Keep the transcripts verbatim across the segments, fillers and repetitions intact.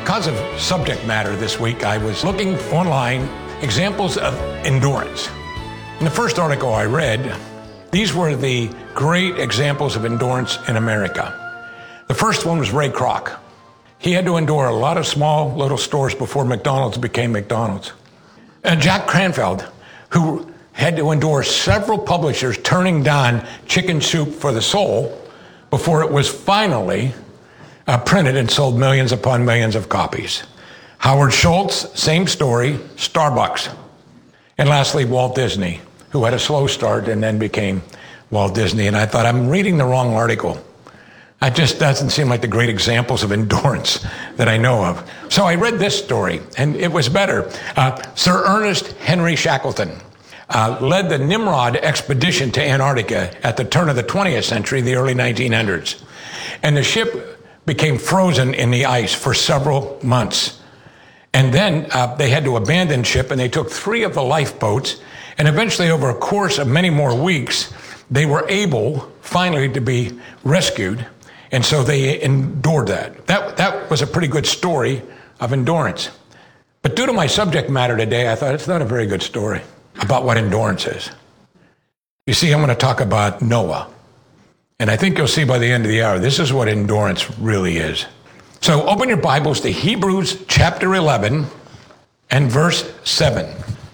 Because of subject matter this week, I was looking online examples of endurance. In the first article I read, these were the great examples of endurance in America. The first one was Ray Kroc. He had to endure a lot of small little stores before McDonald's became McDonald's. And Jack Canfield, who had to endure several publishers turning down Chicken Soup for the Soul before it was finally uh, printed and sold millions upon millions of copies. Howard Schultz, same story, Starbucks. And lastly, Walt Disney, who had a slow start and then became Walt Disney. And I thought, I'm reading the wrong article. It just doesn't seem like the great examples of endurance that I know of. So I read this story, and it was better. Uh, Sir Ernest Henry Shackleton uh, led the Nimrod expedition to Antarctica at the turn of the twentieth century, the early nineteen hundreds. And the ship became frozen in the ice for several months. And then uh, they had to abandon ship, and they took three of the lifeboats, and eventually over a course of many more weeks, they were able finally to be rescued. And so they endured that. That that was a pretty good story of endurance. But due to my subject matter today, I thought it's not a very good story about what endurance is. You see, I'm going to talk about Noah. And I think you'll see by the end of the hour, this is what endurance really is. So open your Bibles to Hebrews chapter eleven and verse seven.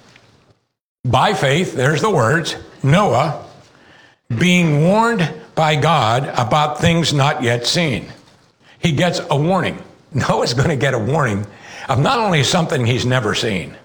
By faith, there's the words, Noah, being warned by God about things not yet seen. He gets a warning. Noah's going to get a warning of not only something he's never seen,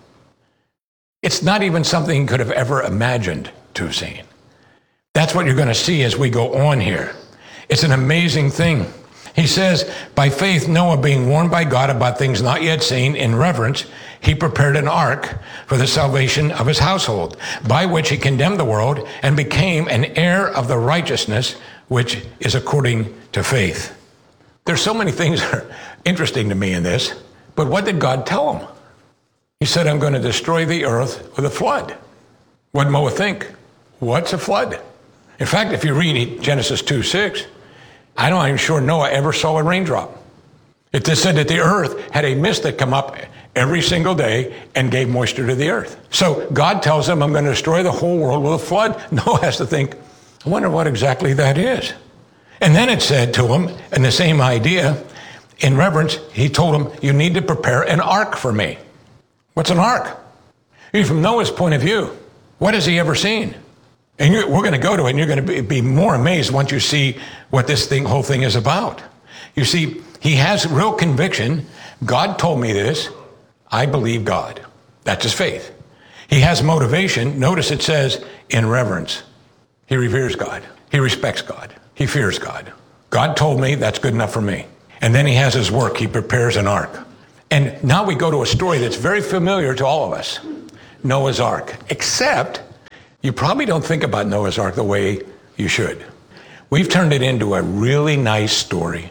it's not even something he could have ever imagined to have seen. That's what you're going to see as we go on here. It's an amazing thing. He says, by faith, Noah, being warned by God about things not yet seen, in reverence, he prepared an ark for the salvation of his household, by which he condemned the world and became an heir of the righteousness which is according to faith. There's so many things that are interesting to me in this, but what did God tell him? He said, I'm going to destroy the earth with a flood. What did Noah think? What's a flood? In fact, if you read Genesis two six, I'm not even sure Noah ever saw a raindrop. It just said that the earth had a mist that come up every single day and gave moisture to the earth. So God tells him, I'm going to destroy the whole world with a flood. Noah has to think, I wonder what exactly that is. And then it said to him, and the same idea, in reverence, he told him, you need to prepare an ark for me. What's an ark? From Noah's point of view, what has he ever seen? And you're, we're going to go to it, and you're going to be, be more amazed once you see what this thing, whole thing is about. You see, he has real conviction. God told me this. I believe God. That's his faith. He has motivation. Notice it says, in reverence. He reveres God. He respects God. He fears God. God told me that's good enough for me. And then he has his work. He prepares an ark. And now we go to a story that's very familiar to all of us. Noah's Ark. Except you probably don't think about Noah's Ark the way you should. We've turned it into a really nice story.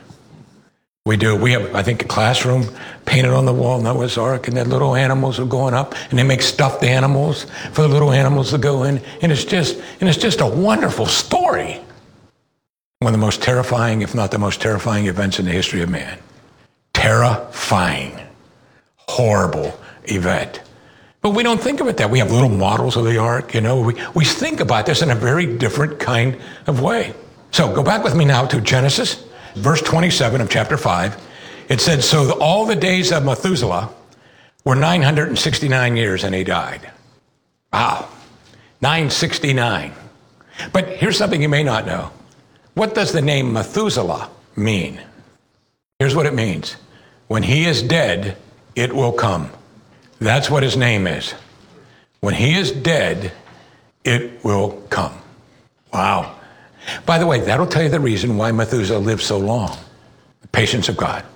We do. We have, I think, a classroom painted on the wall, Noah's Ark, and then little animals are going up, and they make stuffed animals for the little animals to go in, and it's just, and it's just a wonderful story. One of the most terrifying, if not the most terrifying events in the history of man. Terrifying, horrible event. But we don't think of it that. We have little models of the ark, you know. We, we think about this in a very different kind of way. So go back with me now to Genesis, verse twenty-seven of chapter five. It said, so all the days of Methuselah were nine hundred sixty-nine years, and he died. Wow, nine sixty-nine. But here's something you may not know. What does the name Methuselah mean? Here's what it means. When he is dead, it will come. That's what his name is. When he is dead, it will come. Wow. By the way, that'll tell you the reason why Methuselah lived so long. The patience of God.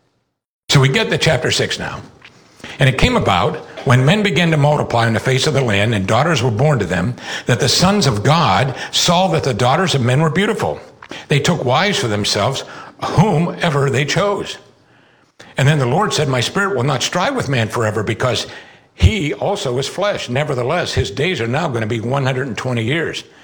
So we get to chapter six now. And it came about, when men began to multiply on the face of the land, and daughters were born to them, that the sons of God saw that the daughters of men were beautiful. They took wives for themselves, whomever they chose. And then the Lord said, my spirit will not strive with man forever, because he also is flesh. Nevertheless, his days are now going to be one hundred twenty years.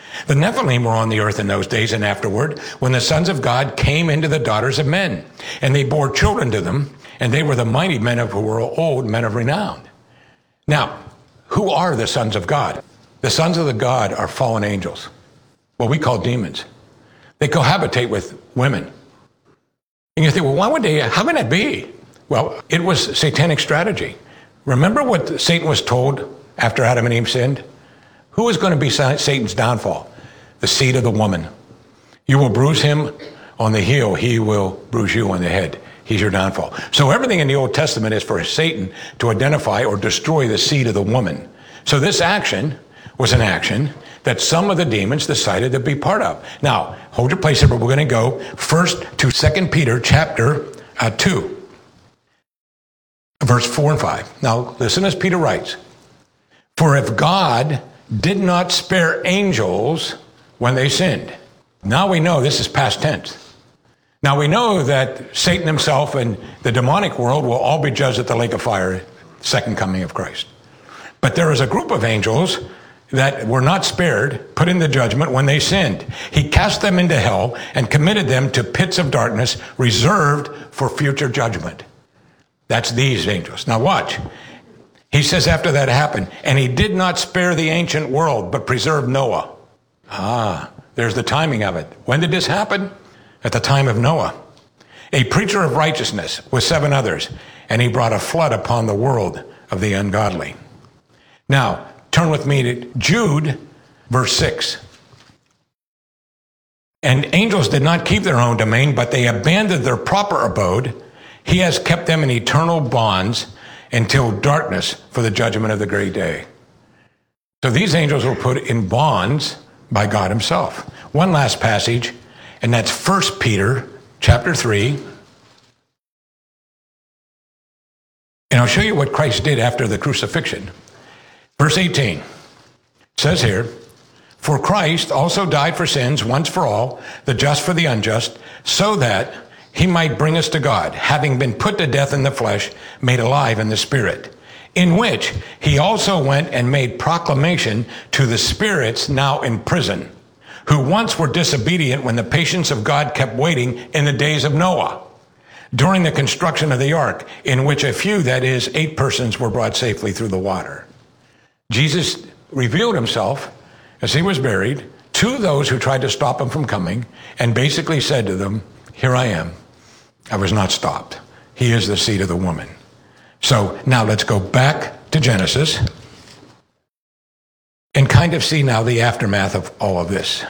The Nephilim were on the earth in those days and afterward, when the sons of God came into the daughters of men, and they bore children to them, and they were the mighty men of who were old, men of renown. Now, who are the sons of God? The sons of the God are fallen angels, what we call demons. They cohabitate with women. And you think, well, why would they, how can that be? Well, it was satanic strategy. Remember what Satan was told after Adam and Eve sinned? Who is going to be Satan's downfall? The seed of the woman. You will bruise him on the heel, he will bruise you on the head. He's your downfall. So everything in the Old Testament is for Satan to identify or destroy the seed of the woman. So this action was an action that some of the demons decided to be part of. Now, hold your place here, but we're going to go first to Second Peter chapter uh, two, verse four and five. Now, listen as Peter writes. For if God did not spare angels when they sinned. Now we know this is past tense. Now we know that Satan himself and the demonic world will all be judged at the lake of fire, second coming of Christ. But there is a group of angels that were not spared, put in the judgment when they sinned. He cast them into hell and committed them to pits of darkness reserved for future judgment. That's these angels. Now watch. He says after that happened, and he did not spare the ancient world, but preserved Noah. Ah, there's the timing of it. When did this happen? At the time of Noah. A preacher of righteousness with seven others, and he brought a flood upon the world of the ungodly. Now, turn with me to Jude, verse six. And angels did not keep their own domain, but they abandoned their proper abode. He has kept them in eternal bonds until darkness for the judgment of the great day. So these angels were put in bonds by God himself. One last passage, and that's First Peter chapter three. And I'll show you what Christ did after the crucifixion. Verse eighteen says here, for Christ also died for sins once for all, the just for the unjust, so that he might bring us to God, having been put to death in the flesh, made alive in the spirit, in which he also went and made proclamation to the spirits now in prison, who once were disobedient when the patience of God kept waiting in the days of Noah, during the construction of the ark, in which a few, that is, eight persons, were brought safely through the water. Jesus revealed himself as he was buried to those who tried to stop him from coming, and basically said to them, here I am. I was not stopped. He is the seed of the woman. So now let's go back to Genesis and kind of see now the aftermath of all of this.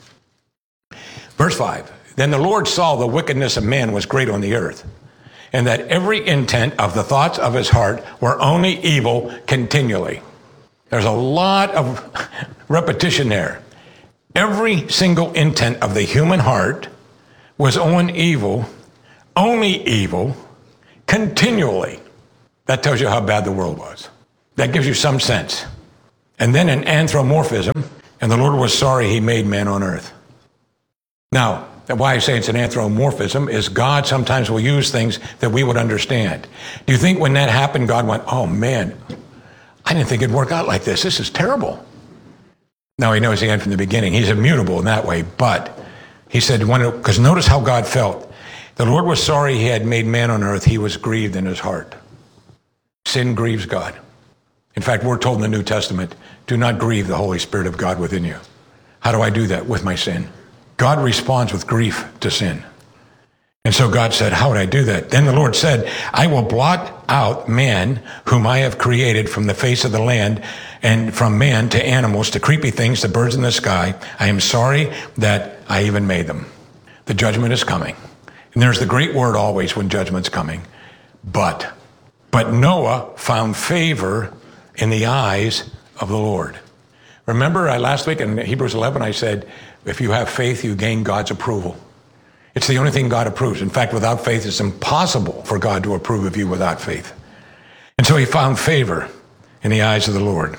Verse five, then the Lord saw the wickedness of man was great on the earth, and that every intent of the thoughts of his heart were only evil continually. There's a lot of repetition there. Every single intent of the human heart was on evil, only evil, continually. That tells you how bad the world was. That gives you some sense. And then an anthropomorphism, and the Lord was sorry he made man on earth. Now, why I say it's an anthropomorphism is God sometimes will use things that we would understand. Do you think when that happened, God went, oh man, I didn't think it'd work out like this. This is terrible. Now he knows the end from the beginning. He's immutable in that way, but he said, because notice how God felt. The Lord was sorry he had made man on earth. He was grieved in his heart. Sin grieves God. In fact, we're told in the New Testament, do not grieve the Holy Spirit of God within you. How do I do that? With my sin. God responds with grief to sin. And so God said, how would I do that? Then the Lord said, I will blot out man whom I have created from the face of the land, and from man to animals to creepy things to birds in the sky. I am sorry that I even made them. The judgment is coming. And there's the great word always when judgment's coming. But, but Noah found favor in the eyes of the Lord. Remember I, last week in Hebrews eleven, I said, if you have faith, you gain God's approval. It's the only thing God approves. In fact, without faith, it's impossible for God to approve of you without faith. And so he found favor in the eyes of the Lord.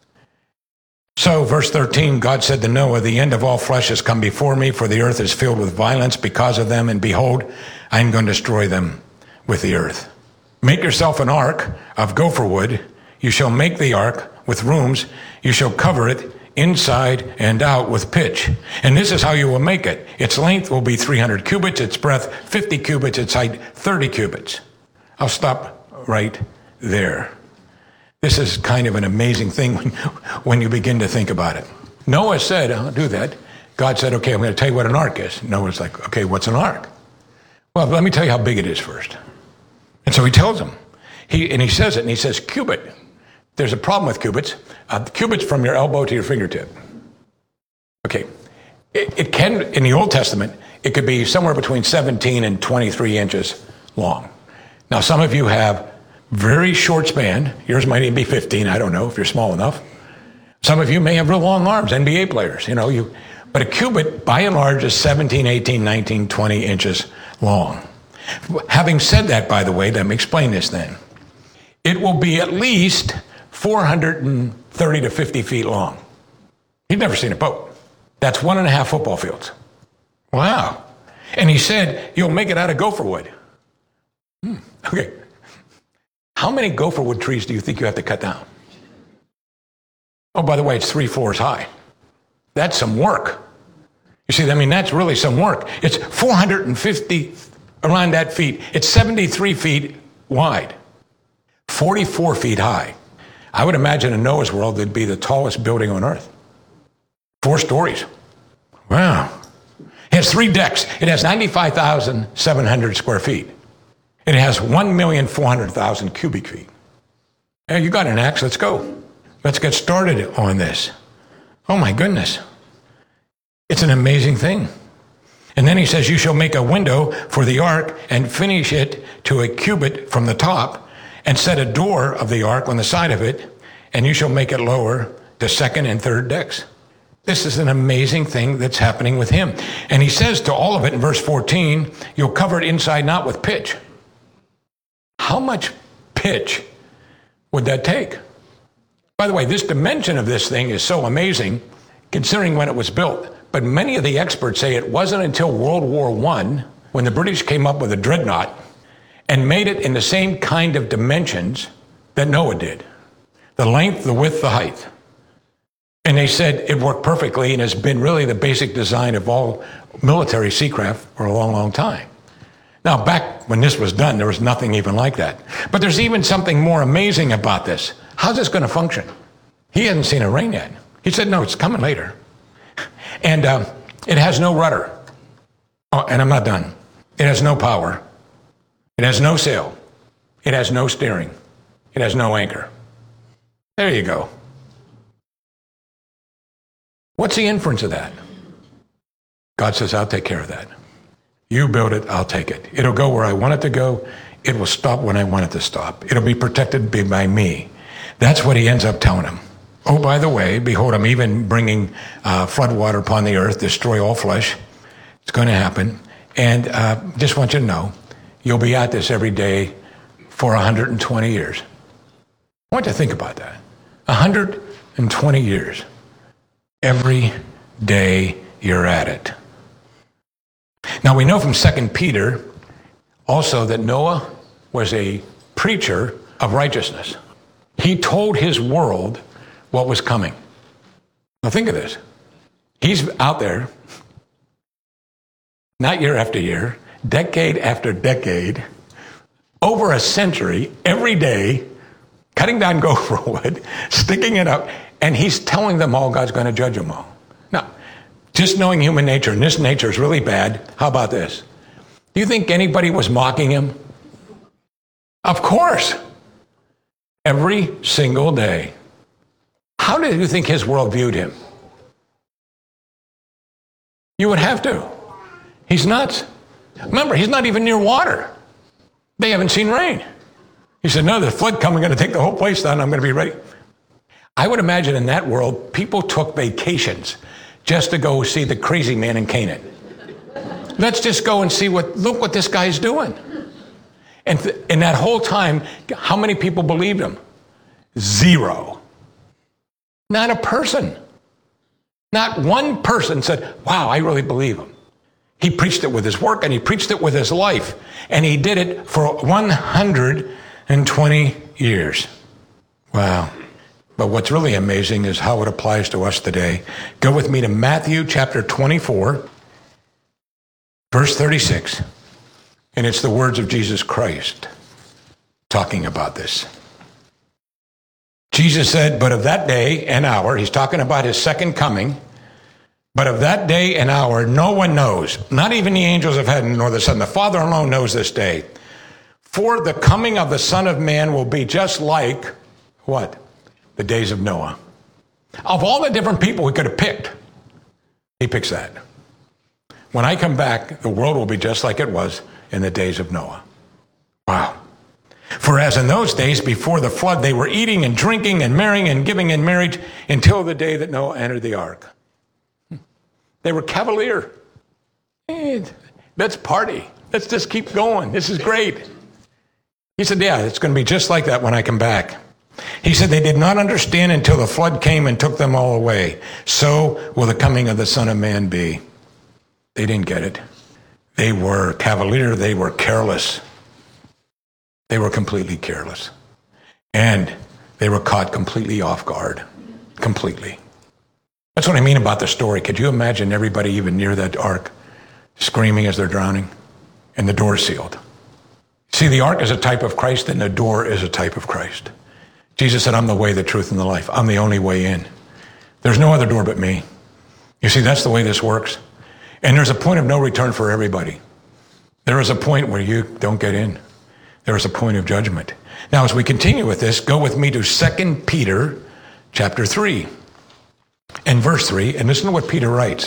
So, verse thirteen, God said to Noah, the end of all flesh has come before me, for the earth is filled with violence because of them, and behold, I am going to destroy them with the earth. Make yourself an ark of gopher wood. You shall make the ark with rooms. You shall cover it inside and out with pitch. And this is how you will make it. Its length will be three hundred cubits, its breadth fifty cubits, its height thirty cubits. I'll stop right there. This is kind of an amazing thing when, when you begin to think about it. Noah said, I'll do that. God said, okay, I'm going to tell you what an ark is. Noah's like, okay, what's an ark? Well, let me tell you how big it is first. And so he tells him. He, and he says it, and he says, cubit. There's a problem with cubits. Uh, cubits from your elbow to your fingertip. Okay. It, it can, in the Old Testament, it could be somewhere between seventeen and twenty-three inches long. Now, some of you have very short span. Yours might even be fifteen. I don't know if you're small enough. Some of you may have real long arms, N B A players, you know. You, but a cubit, by and large, is seventeen, eighteen, nineteen, twenty inches long. Having said that, by the way, let me explain this then. It will be at least four hundred thirty to fifty feet long. You've never seen a boat. That's one and a half football fields. Wow. And he said, you'll make it out of gopher wood. Hmm. Okay. How many gopher wood trees do you think you have to cut down? Oh, by the way, it's three floors high. That's some work. You see, I mean, that's really some work. It's four hundred fifty around that feet. It's seventy-three feet wide, forty-four feet high. I would imagine in Noah's world, it'd be the tallest building on earth. Four stories. Wow. It has three decks. It has ninety-five thousand seven hundred square feet. It has one million four hundred thousand cubic feet. Hey, you got an axe, let's go. Let's get started on this. Oh my goodness. It's an amazing thing. And then he says, you shall make a window for the ark and finish it to a cubit from the top and set a door of the ark on the side of it, and you shall make it lower to second and third decks. This is an amazing thing that's happening with him. And he says to all of it in verse fourteen, you'll cover it inside and out with pitch. How much pitch would that take? By the way, this dimension of this thing is so amazing, considering when it was built. But many of the experts say it wasn't until World War One, when the British came up with a dreadnought and made it in the same kind of dimensions that Noah did. The length, the width, the height. And they said it worked perfectly and has been really the basic design of all military seacraft for a long, long time. Now, back when this was done, there was nothing even like that. But there's even something more amazing about this. How's this going to function? He hasn't seen it rain yet. He said, no, it's coming later. And uh, it has no rudder. Oh, and I'm not done. It has no power. It has no sail. It has no steering. It has no anchor. There you go. What's the inference of that? God says, I'll take care of that. You build it, I'll take it. It'll go where I want it to go. It will stop when I want it to stop. It'll be protected by me. That's what he ends up telling him. Oh, by the way, behold, I'm even bringing uh, flood water upon the earth, destroy all flesh. It's going to happen. And uh, just want you to know, you'll be at this every day for one hundred twenty years. I want you to think about that. one hundred twenty years. Every day you're at it. Now we know from Second Peter also that Noah was a preacher of righteousness. He told his world what was coming. Now think of this. He's out there, not year after year, decade after decade, over a century, every day, cutting down gopher wood, sticking it up, and he's telling them all God's going to judge them all. Now, just knowing human nature, and this nature is really bad, how about this? Do you think anybody was mocking him? Of course. Every single day. How did you think his world viewed him? You would have to. He's nuts. Remember, he's not even near water. They haven't seen rain. He said, no, there's a flood coming, I'm going to take the whole place down, I'm going to be ready. I would imagine in that world, people took vacations just to go see the crazy man in Canaan. Let's just go and see what, look what this guy's doing. And th- in that whole time, how many people believed him? Zero. Not a person. Not one person said, wow, I really believe him. He preached it with his work and he preached it with his life. And he did it for one hundred twenty years. Wow. But what's really amazing is how it applies to us today. Go with me to Matthew chapter twenty-four, verse thirty-six. And it's the words of Jesus Christ talking about this. Jesus said, but of that day and hour, he's talking about his second coming, but of that day and hour, no one knows, not even the angels of heaven nor the Son. The Father alone knows this day. For the coming of the Son of Man will be just like, what? The days of Noah. Of all the different people we could have picked, he picks that. When I come back, the world will be just like it was in the days of Noah. Wow. For as in those days before the flood, they were eating and drinking and marrying and giving in marriage until the day that Noah entered the ark. They were cavalier. Hey, let's party. Let's just keep going. This is great. He said, yeah, it's going to be just like that when I come back. He said, they did not understand until the flood came and took them all away. So will the coming of the Son of Man be. They didn't get it. They were cavalier. They were careless. They were completely careless. And they were caught completely off guard. Completely. That's what I mean about the story. Could you imagine everybody even near that ark screaming as they're drowning? And the door sealed. See, the ark is a type of Christ and the door is a type of Christ. Jesus said, I'm the way, the truth, and the life. I'm the only way in. There's no other door but me. You see, that's the way this works. And there's a point of no return for everybody. There is a point where you don't get in. There is a point of judgment. Now, as we continue with this, go with me to Second Peter chapter three and verse three, and listen to what Peter writes.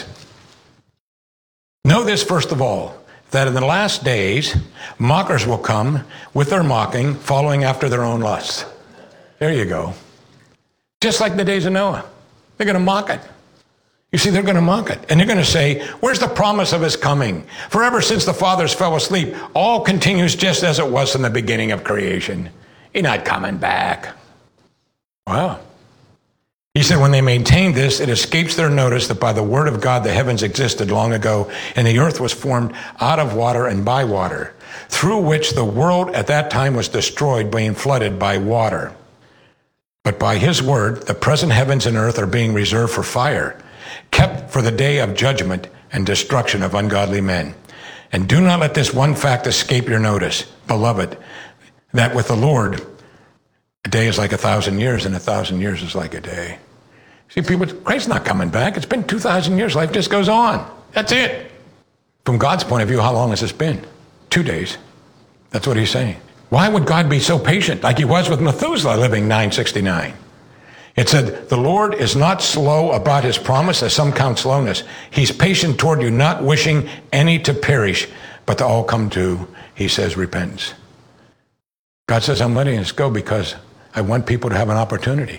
Know this, first of all, that in the last days, mockers will come with their mocking, following after their own lusts. There you go. Just like the days of Noah. They're going to mock it. You see, they're going to mock it. And they're going to say, where's the promise of his coming? For ever since the fathers fell asleep, all continues just as it was from the beginning of creation. He's not coming back. Wow. He said, when they maintain this, it escapes their notice that by the word of God the heavens existed long ago, and the earth was formed out of water and by water, through which the world at that time was destroyed, being flooded by water. But by his word, the present heavens and earth are being reserved for fire, kept for the day of judgment and destruction of ungodly men. And do not let this one fact escape your notice, beloved, that with the Lord, a day is like a thousand years, and a thousand years is like a day. See, people, Christ's not coming back. It's been two thousand years. Life just goes on. That's it. From God's point of view, how long has this been? Two days. That's what he's saying. Why would God be so patient, like he was with Methuselah living nine sixty-nine? It said, the Lord is not slow about his promise, as some count slowness. He's patient toward you, not wishing any to perish, but to all come to, he says, repentance. God says, I'm letting this go because I want people to have an opportunity.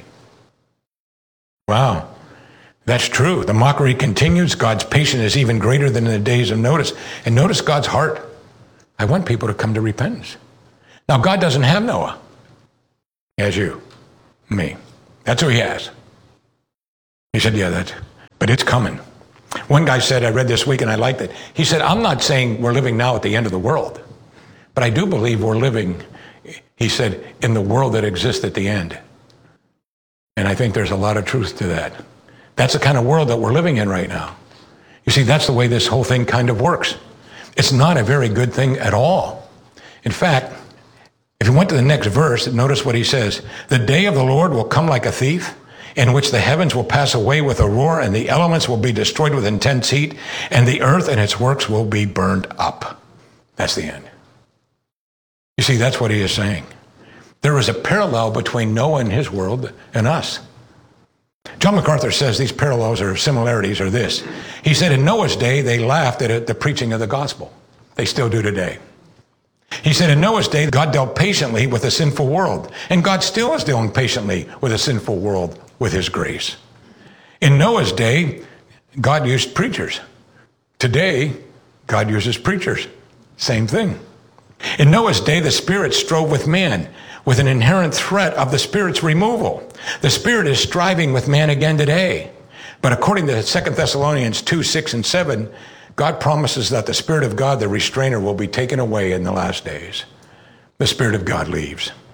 Wow, that's true. The mockery continues. God's patience is even greater than in the days of notice. And notice God's heart. I want people to come to repentance. Now, God doesn't have Noah. He has you, me. That's who he has. He said, yeah, that's, but it's coming. One guy said, I read this week and I liked it. He said, I'm not saying we're living now at the end of the world, but I do believe we're living, he said, in the world that exists at the end. And I think there's a lot of truth to that. That's the kind of world that we're living in right now. You see, that's the way this whole thing kind of works. It's not a very good thing at all. In fact, if you went to the next verse, notice what he says. The day of the Lord will come like a thief, in which the heavens will pass away with a roar, and the elements will be destroyed with intense heat, and the earth and its works will be burned up. That's the end. You see, that's what he is saying. There is a parallel between Noah and his world and us. John MacArthur says these parallels or similarities are this. He said in Noah's day, they laughed at the preaching of the gospel. They still do today. He said in Noah's day, God dealt patiently with a sinful world, and God still is dealing patiently with a sinful world with his grace. In Noah's day, God used preachers. Today, God uses preachers. Same thing. In Noah's day, the Spirit strove with man with an inherent threat of the Spirit's removal. The Spirit is striving with man again today. But according to Second Thessalonians two, six, and seven, God promises that the Spirit of God, the restrainer, will be taken away in the last days. The Spirit of God leaves.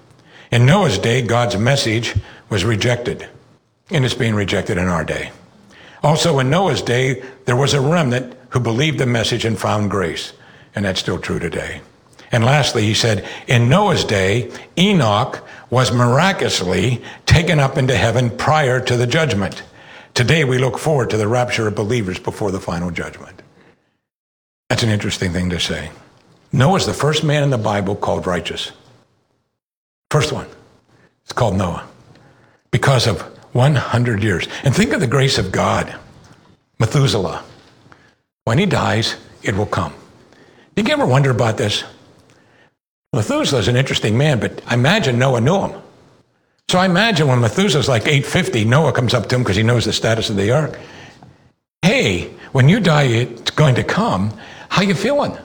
In Noah's day, God's message was rejected, and it's being rejected in our day. Also, in Noah's day, there was a remnant who believed the message and found grace, and that's still true today. And lastly, he said, in Noah's day, Enoch was miraculously taken up into heaven prior to the judgment. Today, we look forward to the rapture of believers before the final judgment. That's an interesting thing to say. Noah's the first man in the Bible called righteous. First one. It's called Noah because of one hundred years. And think of the grace of God. Methuselah. When he dies, it will come. Did you ever wonder about this? Methuselah's an interesting man, but I imagine Noah knew him. So I imagine when Methuselah's like eight fifty, Noah comes up to him because he knows the status of the ark. Hey, when you die, it's going to come. How you feeling?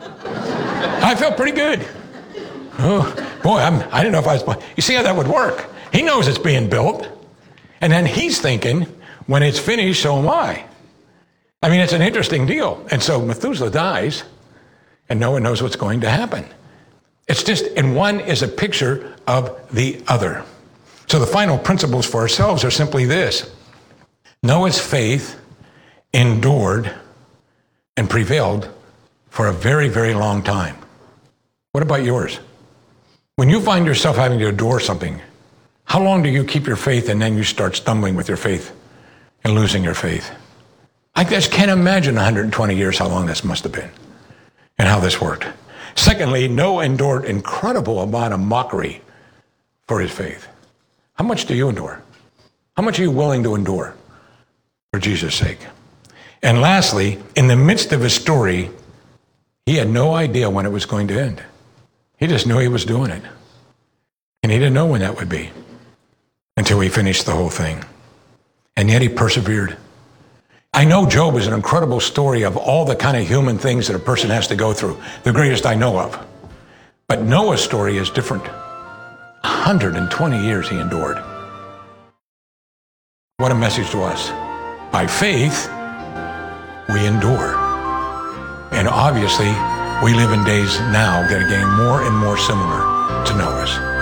I feel pretty good. Oh, boy, I'm, I didn't know if I was... You see how that would work? He knows it's being built. And then he's thinking, when it's finished, so am I. I mean, it's an interesting deal. And so Methuselah dies, and Noah knows what's going to happen. It's just, and one is a picture of the other. So the final principles for ourselves are simply this. Noah's faith endured and prevailed for a very, very long time. What about yours? When you find yourself having to endure something, how long do you keep your faith and then you start stumbling with your faith and losing your faith? I just can't imagine one hundred twenty years how long this must have been and how this worked. Secondly, Noah endured incredible amount of mockery for his faith. How much do you endure? How much are you willing to endure for Jesus' sake? And lastly, in the midst of his story, he had no idea when it was going to end. He just knew he was doing it. And he didn't know when that would be until he finished the whole thing. And yet he persevered. I know Job is an incredible story of all the kind of human things that a person has to go through, the greatest I know of. But Noah's story is different. one hundred twenty years he endured. What a message to us. By faith, we endure. And obviously, we live in days now that are getting more and more similar to Noah's.